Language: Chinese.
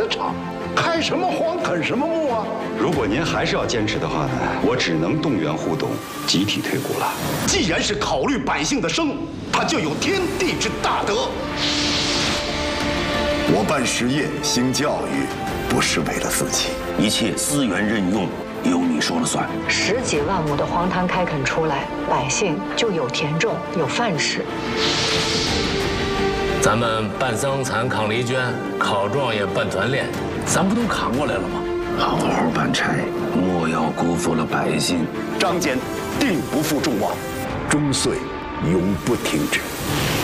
的场，开什么荒啃什么木啊！ 如果您还是要坚持的话呢，我只能动员互动，集体退股了。 既然是考虑百姓的生，他就有天地之大德。 我办实业、兴教育，不是为了自己， 一切资源任用由你说了算。 10几万亩的荒滩开垦出来，百姓就有田种，有饭吃。 咱们办桑蚕、扛犁圈、考状元、办团练，咱不都扛过来了吗？ 好好办差，莫要辜负了百姓。 张坚定不负众望， 终岁永不停止。